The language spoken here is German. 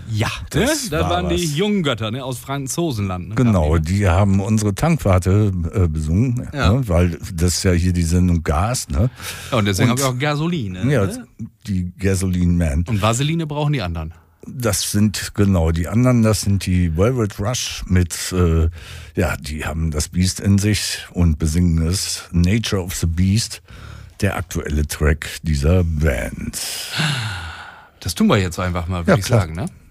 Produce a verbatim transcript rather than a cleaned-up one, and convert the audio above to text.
Ja, Das ne? da war waren die was. jungen Götter, ne? Aus Franzosenland. Ne? Genau, Kamen die haben unsere Tankwarte äh, besungen, Ja. ne? Weil das ist ja hier die Sendung Gas, ne? ne? Ja, und deswegen Und- haben wir auch Gasoline. Ja, Ne? die Gasoline Man. Und Vaseline brauchen die anderen. Das sind genau die anderen, das sind die Velvet Rush mit, äh, ja, die haben das Beast in sich und besingen es. Nature of the Beast, der aktuelle Track dieser Band. Das tun wir jetzt einfach mal, würde Ja, ich klar. sagen. Ne?